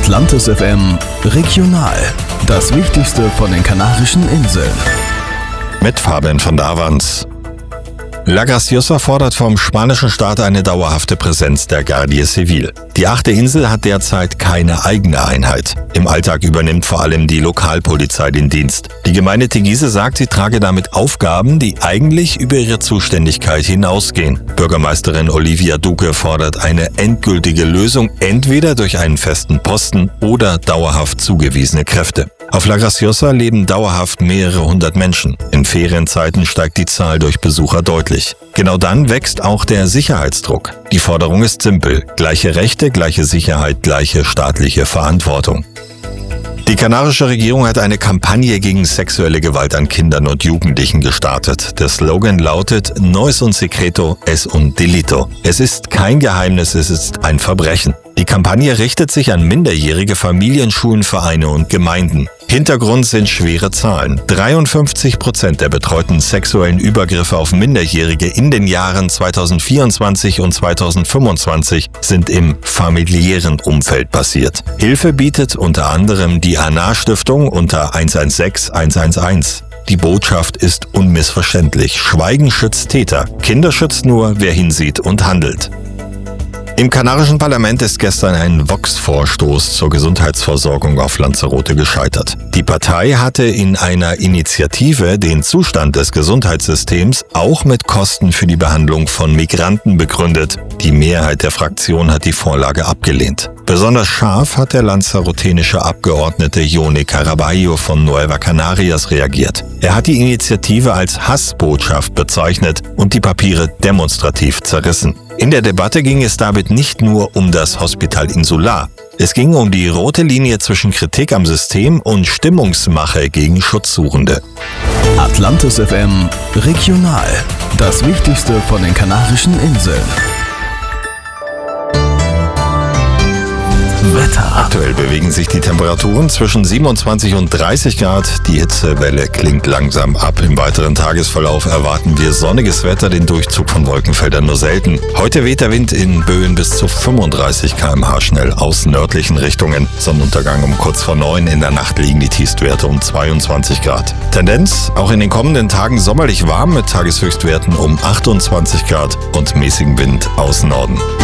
Atlantis FM Regional. Das Wichtigste von den Kanarischen Inseln. Mit Fabian von Davans. La Graciosa fordert vom spanischen Staat eine dauerhafte Präsenz der Guardia Civil. Die 8. Insel hat derzeit keine eigene Einheit. Im Alltag übernimmt vor allem die Lokalpolizei den Dienst. Die Gemeinde Teguise sagt, sie trage damit Aufgaben, die eigentlich über ihre Zuständigkeit hinausgehen. Bürgermeisterin Olivia Duque fordert eine endgültige Lösung, entweder durch einen festen Posten oder dauerhaft zugewiesene Kräfte. Auf La Graciosa leben dauerhaft mehrere hundert Menschen. In Ferienzeiten steigt die Zahl durch Besucher deutlich. Genau dann wächst auch der Sicherheitsdruck. Die Forderung ist simpel: gleiche Rechte, gleiche Sicherheit, gleiche staatliche Verantwortung. Die kanarische Regierung hat eine Kampagne gegen sexuelle Gewalt an Kindern und Jugendlichen gestartet. Der Slogan lautet No es un secreto, es un delito. Es ist kein Geheimnis, es ist ein Verbrechen. Die Kampagne richtet sich an minderjährige Familien, Schulen, Vereine und Gemeinden. Hintergrund sind schwere Zahlen. 53% der betreuten sexuellen Übergriffe auf Minderjährige in den Jahren 2024 und 2025 sind im familiären Umfeld passiert. Hilfe bietet unter anderem die ANA-Stiftung unter 116 111. Die Botschaft ist unmissverständlich. Schweigen schützt Täter. Kinder schützt nur, wer hinsieht und handelt. Im kanarischen Parlament ist gestern ein Vox-Vorstoß zur Gesundheitsversorgung auf Lanzarote gescheitert. Die Partei hatte in einer Initiative den Zustand des Gesundheitssystems auch mit Kosten für die Behandlung von Migranten begründet. Die Mehrheit der Fraktion hat die Vorlage abgelehnt. Besonders scharf hat der lanzarotenische Abgeordnete Jone Caraballo von Nueva Canarias reagiert. Er hat die Initiative als Hassbotschaft bezeichnet und die Papiere demonstrativ zerrissen. In der Debatte ging es damit nicht nur um das Hospital Insular. Es ging um die rote Linie zwischen Kritik am System und Stimmungsmache gegen Schutzsuchende. Atlantis FM Regional. Das Wichtigste von den Kanarischen Inseln. Wetter. Aktuell bewegen sich die Temperaturen zwischen 27 und 30 Grad. Die Hitzewelle klingt langsam ab. Im weiteren Tagesverlauf erwarten wir sonniges Wetter, den Durchzug von Wolkenfeldern nur selten. Heute weht der Wind in Böen bis zu 35 km/h schnell aus nördlichen Richtungen. Sonnenuntergang um kurz vor 9. In der Nacht liegen die Tiefstwerte um 22 Grad. Tendenz auch in den kommenden Tagen sommerlich warm mit Tageshöchstwerten um 28 Grad und mäßigem Wind aus Norden.